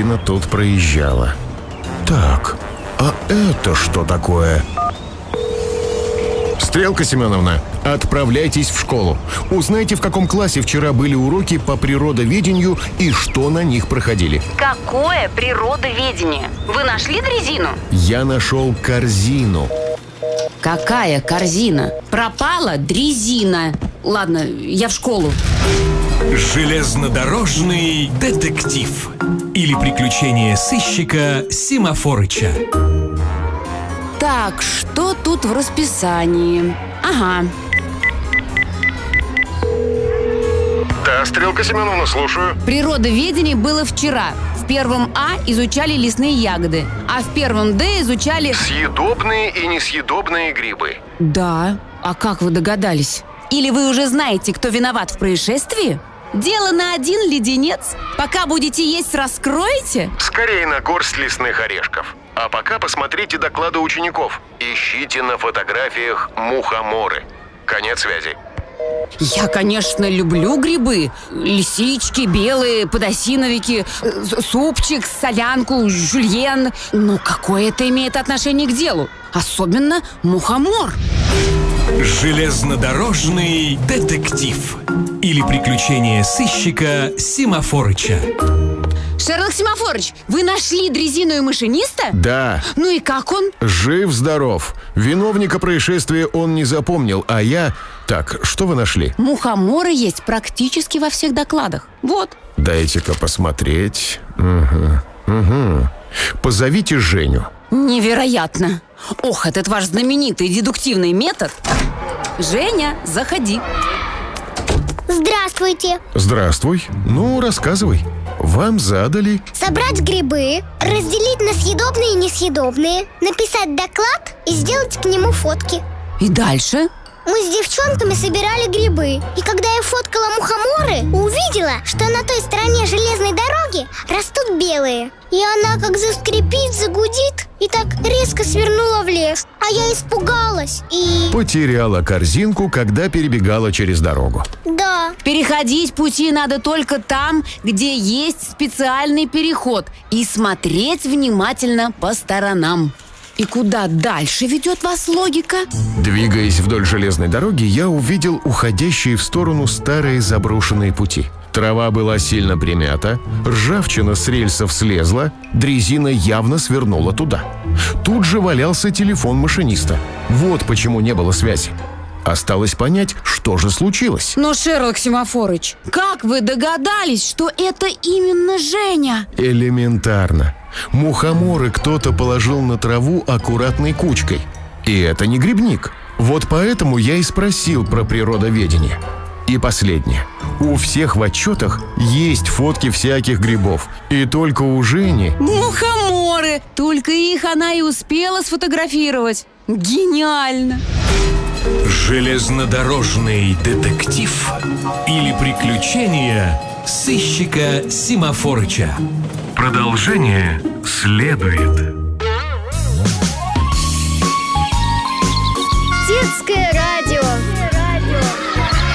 машина тут проезжала. Так, а это что такое? Стрелка Семеновна, отправляйтесь в школу. Узнайте, в каком классе вчера были уроки по природоведению и что на них проходили. Какое природоведение? Вы нашли дрезину? Я нашел корзину. Какая корзина? Пропала дрезина. Ладно, я в школу. Железнодорожный детектив или приключения сыщика Семафорыча. Так, что тут в расписании? Ага. Да, Стрелка Семеновна, слушаю. Природоведение было вчера. В первом А изучали лесные ягоды, а в первом Д изучали... Съедобные и несъедобные грибы. Да, а как вы догадались? Или вы уже знаете, кто виноват в происшествии? Дело на один леденец. Пока будете есть, раскроете? Скорее на горсть лесных орешков. А пока посмотрите доклады учеников. Ищите на фотографиях мухоморы. Конец связи. Я, конечно, люблю грибы. Лисички, белые, подосиновики, супчик, солянку, жульен. Но какое это имеет отношение к делу? Особенно мухомор. Железнодорожный детектив или приключения сыщика Семафорыча. Шерлок Семафорыч, вы нашли дрезину и машиниста? Да. Ну и как он? Жив-здоров. Виновника происшествия он не запомнил, а я... Так, что вы нашли? Мухоморы есть практически во всех докладах. Вот. Дайте-ка посмотреть. Угу. Позовите Женю. Невероятно. Ох, этот ваш знаменитый дедуктивный метод. Женя, заходи. Здравствуйте. Здравствуй. Ну, рассказывай. Вам задали... Собрать грибы, разделить на съедобные и несъедобные, написать доклад и сделать к нему фотки. И дальше? Мы с девчонками собирали грибы. И когда я фоткала мухоморы, увидела, что на той стороне железной дороги растут белые. И она как заскрипит, загудит и так резко свернула в лес. А я испугалась и... Потеряла корзинку, когда перебегала через дорогу. Да. Переходить пути надо только там, где есть специальный переход. И смотреть внимательно по сторонам. И куда дальше ведет вас логика? Двигаясь вдоль железной дороги, я увидел уходящие в сторону старые заброшенные пути. Трава была сильно примята, ржавчина с рельсов слезла, дрезина явно свернула туда. Тут же валялся телефон машиниста. Вот почему не было связи. Осталось понять, что же случилось. Но, Шерлок Семафорыч, как вы догадались, что это именно Женя? Элементарно. Мухоморы кто-то положил на траву аккуратной кучкой. И это не грибник. Вот поэтому я и спросил про природоведение. И последнее. У всех в отчетах есть фотки всяких грибов. И только у Жени... Мухоморы! Только их она и успела сфотографировать. Гениально! Железнодорожный детектив или приключения сыщика Семафорыча. Продолжение следует. Детское радио.